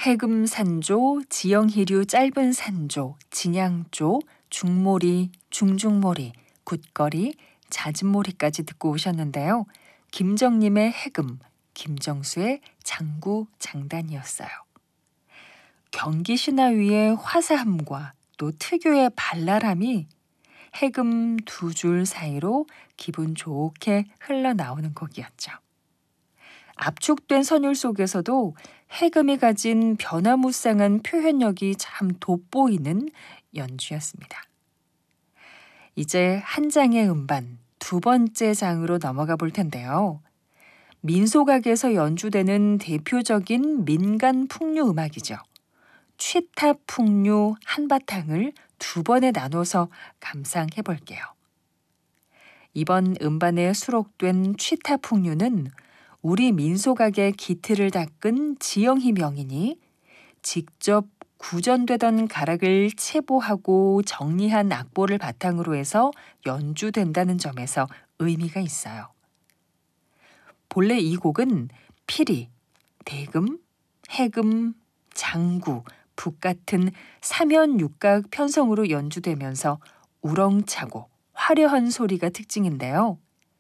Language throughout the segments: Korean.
해금산조, 지형희류 짧은 산조, 진양조, 중모리, 중중모리, 굿거리, 잦은모리까지 듣고 오셨는데요. 김정림의 해금, 김정수의 장구 장단이었어요. 경기 신화위의 화사함과 또 특유의 발랄함이 해금 두 줄 사이로 기분 좋게 흘러나오는 곡이었죠. 압축된 선율 속에서도 해금이 가진 변화무쌍한 표현력이 참 돋보이는 연주였습니다. 이제 한 장의 음반, 두 번째 장으로 넘어가 볼 텐데요. 민속악에서 연주되는 대표적인 민간 풍류 음악이죠. 취타 풍류 한바탕을 두 번에 나눠서 감상해 볼게요. 이번 음반에 수록된 취타 풍류는 우리 민속악의 기틀을 닦은 지영희 명인이 직접 구전되던 가락을 체보하고 정리한 악보를 바탕으로 해서 연주된다는 점에서 의미가 있어요. 본래 이 곡은 피리, 대금, 해금, 장구, 북 같은 삼연육각 편성으로 연주되면서 우렁차고 화려한 소리가 특징인데요.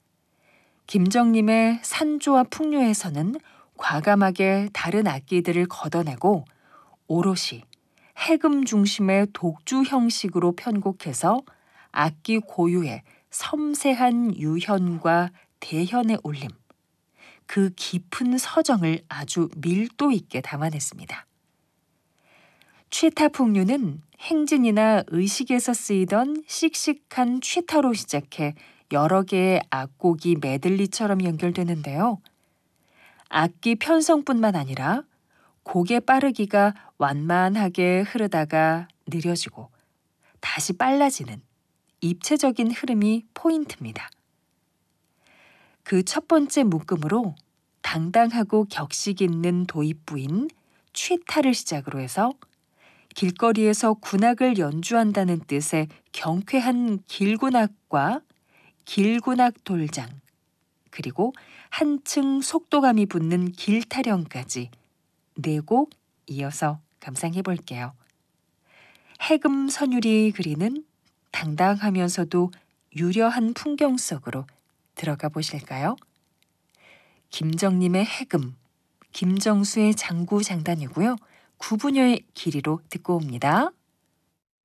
김정림의 산조와 풍류에서는 과감하게 다른 악기들을 걷어내고 오롯이 해금 중심의 독주 형식으로 편곡해서 악기 고유의 섬세한 유현과 대현의 울림, 그 깊은 서정을 아주 밀도 있게 담아냈습니다. 취타 풍류는 행진이나 의식에서 쓰이던 씩씩한 취타로 시작해 여러 개의 악곡이 메들리처럼 연결되는데요. 악기 편성뿐만 아니라 곡의 빠르기가 완만하게 흐르다가 느려지고 다시 빨라지는 입체적인 흐름이 포인트입니다. 그 첫 번째 묶음으로 당당하고 격식 있는 도입부인 취타를 시작으로 해서 길거리에서 군악을 연주한다는 뜻의 경쾌한 길군악과 길군악 돌장, 그리고 한층 속도감이 붙는 길타령까지 네 곡 이어서 감상해 볼게요. 해금 선율이 그리는 당당하면서도 유려한 풍경 속으로 들어가 보실까요? 김정림의 해금, 김정수의 장구 장단이고요. 구분여의 길이로 듣고 옵니다.